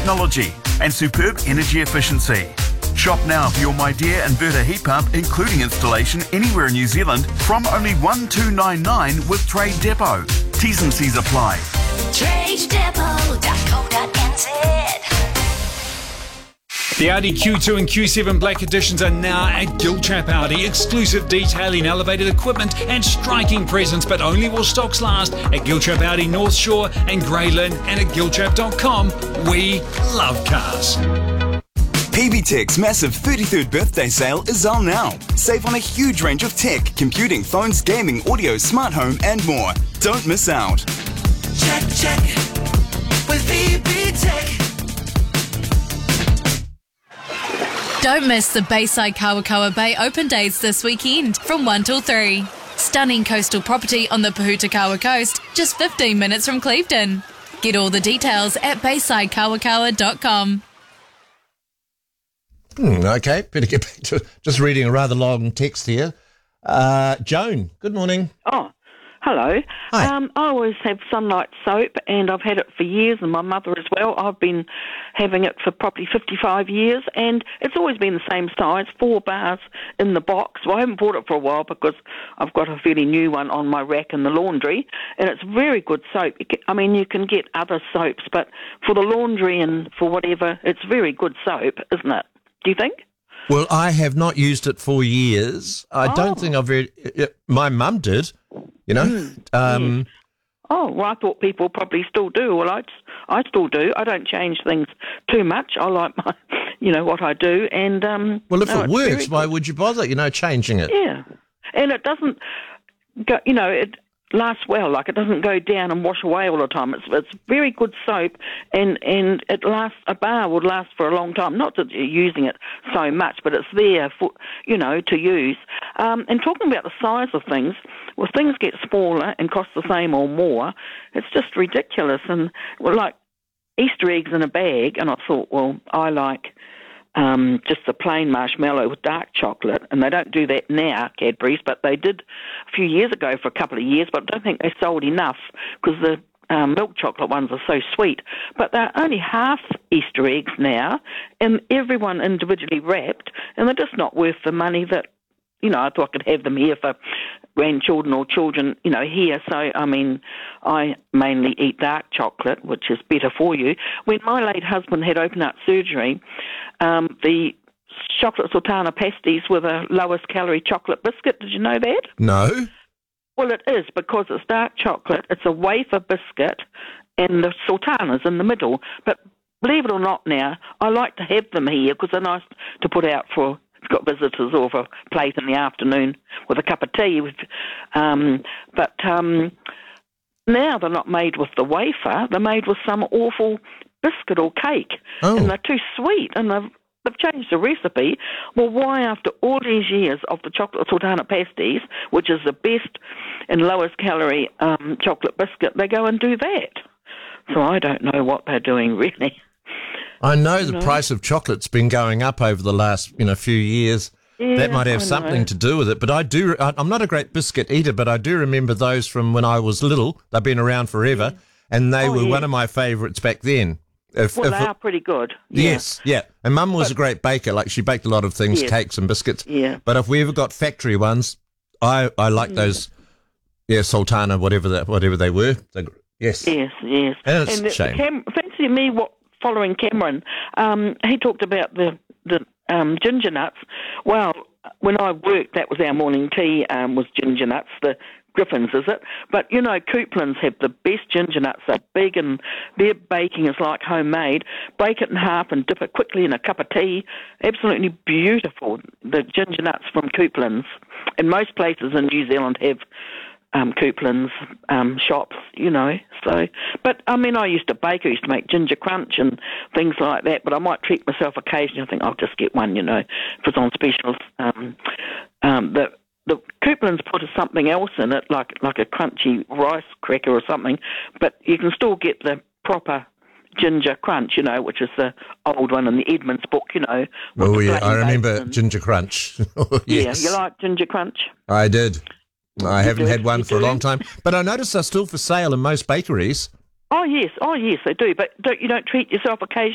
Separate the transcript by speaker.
Speaker 1: technology and superb energy efficiency. Shop now for your My Dear inverter heat pump, including installation anywhere in New Zealand from only $1,299 with Trade Depot. T's and C's apply.
Speaker 2: TradeDepot.co.nz.
Speaker 3: The Audi Q2 and Q7 Black Editions are now at Giltrap Audi. Exclusive detailing, elevated equipment and striking presence, but only while stocks last at Giltrap Audi North Shore and Greylin and at giltrap.com. We love cars.
Speaker 4: PBTech's massive 33rd birthday sale is on now. Save on a huge range of tech, computing, phones, gaming, audio, smart home and more. Don't miss out.
Speaker 5: Check with PBTech.
Speaker 6: Don't miss the Bayside Kawakawa Bay open days this weekend from 1 till 3. Stunning coastal property on the Pahutakawa coast, just 15 minutes from Clevedon. Get all the details at baysidekawakawa.com.
Speaker 7: Okay, better get back to just reading a rather long text here. Joan, good morning.
Speaker 8: Oh, hello.
Speaker 7: Hi.
Speaker 8: I always have Sunlight soap, and I've had it for years, and my mother as well. I've been having it for probably 55 years, and it's always been the same size, 4 bars in the box. Well, I haven't bought it for a while because I've got a fairly new one on my rack in the laundry, and it's very good soap. You can get other soaps, but for the laundry and for whatever, it's very good soap, isn't it? Do you think?
Speaker 7: Well, I have not used it for years. I don't think I've read it. My mum did, you know.
Speaker 8: Yes. Oh, well, I thought people probably still do. Well, I still do. I don't change things too much. I like my, what I do. And
Speaker 7: well, if it works, why would you bother, changing it?
Speaker 8: Yeah. And it doesn't go, it lasts well. Like, it doesn't go down and wash away all the time. It's very good soap, and it lasts. A bar would last for a long time. Not that you're using it so much, but it's there for to use. And talking about the size of things, well, things get smaller and cost the same or more. It's just ridiculous. And like Easter eggs in a bag, and I thought, well, I like just the plain marshmallow with dark chocolate, and they don't do that now, Cadbury's, but they did a few years ago for a couple of years, but I don't think they sold enough because the milk chocolate ones are so sweet. But they're only half Easter eggs now, and everyone individually wrapped, and they're just not worth the money that, I thought I could have them here for grandchildren or children, here. So, I mainly eat dark chocolate, which is better for you. When my late husband had open heart surgery, the chocolate sultana pasties were the lowest calorie chocolate biscuit. Did you know that?
Speaker 7: No.
Speaker 8: Well, it is, because it's dark chocolate. It's a wafer biscuit, and the sultana's in the middle. But believe it or not now, I like to have them here because they're nice to put out for got visitors or for a plate in the afternoon with a cup of tea. But now they're not made with the wafer. They're made with some awful biscuit or cake.
Speaker 7: Oh.
Speaker 8: And they're too sweet, and they've changed the recipe. Well, why, after all these years of the chocolate sultana pasties, which is the best and lowest calorie chocolate biscuit, they go and do that? So I don't know what they're doing, really.
Speaker 7: I know the price of chocolate's been going up over the last, few years.
Speaker 8: Yeah,
Speaker 7: that might have something to do with it. But I'm not a great biscuit eater, but I do remember those from when I was little. They've been around forever, and they were one of my favourites back then.
Speaker 8: They are pretty good.
Speaker 7: Yes, yeah. And Mum was a great baker. Like, she baked a lot of things, cakes and biscuits.
Speaker 8: Yeah.
Speaker 7: But if we ever got factory ones, I like those, sultana, whatever they were. Yes.
Speaker 8: Yes.
Speaker 7: And it's a shame.
Speaker 8: Fancy me following Cameron. He talked about the ginger nuts. Well, when I worked, that was our morning tea, was ginger nuts, the Griffins, is it? But, Couplands have the best ginger nuts. They're big, and their baking is like homemade. Break it in half and dip it quickly in a cup of tea. Absolutely beautiful, the ginger nuts from Couplands. And most places in New Zealand have Couplands shops, So, but I used to bake. I used to make ginger crunch and things like that. But I might treat myself occasionally. I think I'll just get one, if it's on specials. The Couplands put something else in it, like a crunchy rice cracker or something. But you can still get the proper ginger crunch, which is the old one in the Edmonds book,
Speaker 7: Oh yeah, I remember ginger crunch. Yes.
Speaker 8: Yeah, you like ginger crunch?
Speaker 7: I did. I haven't had one for a long time, but I noticed they're still for sale in most bakeries.
Speaker 8: Oh yes, they do. But you don't treat yourself occasionally.